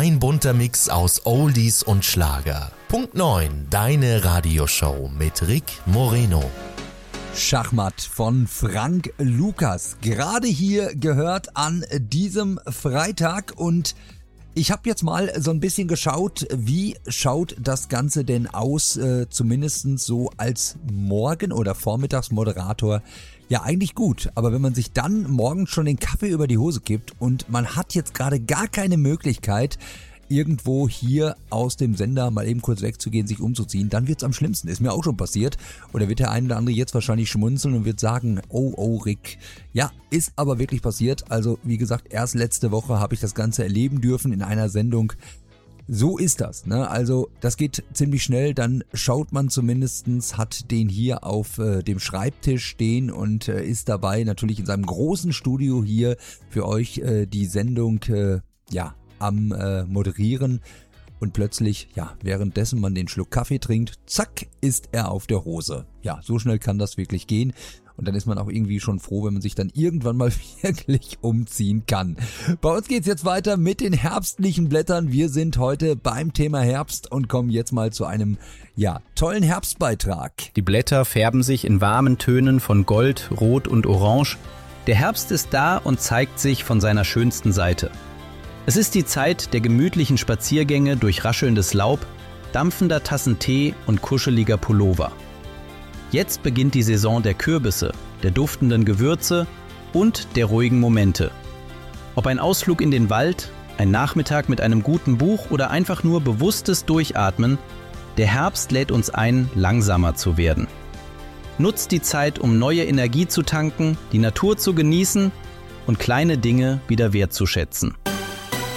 Ein bunter Mix aus Oldies und Schlager. Punkt 9, deine Radioshow mit Rick Moreno. Schachmatt von Frank Lukas. Gerade hier gehört an diesem Freitag und ich habe jetzt mal so ein bisschen geschaut, wie schaut das Ganze denn aus, zumindest so als Morgen- oder Vormittagsmoderator. Ja, eigentlich gut, aber wenn man sich dann morgens schon den Kaffee über die Hose kippt und man hat jetzt gerade gar keine Möglichkeit, irgendwo hier aus dem Sender mal eben kurz wegzugehen, sich umzuziehen, dann wird's am schlimmsten. Ist mir auch schon passiert. Oder wird der eine oder andere jetzt wahrscheinlich schmunzeln und wird sagen, oh Rick. Ja, ist aber wirklich passiert. Also wie gesagt, erst letzte Woche habe ich das Ganze erleben dürfen in einer Sendung. So ist das, ne? Also das geht ziemlich schnell, dann schaut man zumindestens, hat den hier auf dem Schreibtisch stehen und ist dabei natürlich in seinem großen Studio hier für euch die Sendung am Moderieren und plötzlich, währenddessen man den Schluck Kaffee trinkt, zack, ist er auf der Hose. Ja, so schnell kann das wirklich gehen. Und dann ist man auch irgendwie schon froh, wenn man sich dann irgendwann mal wirklich umziehen kann. Bei uns geht's jetzt weiter mit den herbstlichen Blättern. Wir sind heute beim Thema Herbst und kommen jetzt mal zu einem, tollen Herbstbeitrag. Die Blätter färben sich in warmen Tönen von Gold, Rot und Orange. Der Herbst ist da und zeigt sich von seiner schönsten Seite. Es ist die Zeit der gemütlichen Spaziergänge durch raschelndes Laub, dampfender Tassen Tee und kuscheliger Pullover. Jetzt beginnt die Saison der Kürbisse, der duftenden Gewürze und der ruhigen Momente. Ob ein Ausflug in den Wald, ein Nachmittag mit einem guten Buch oder einfach nur bewusstes Durchatmen, der Herbst lädt uns ein, langsamer zu werden. Nutzt die Zeit, um neue Energie zu tanken, die Natur zu genießen und kleine Dinge wieder wertzuschätzen.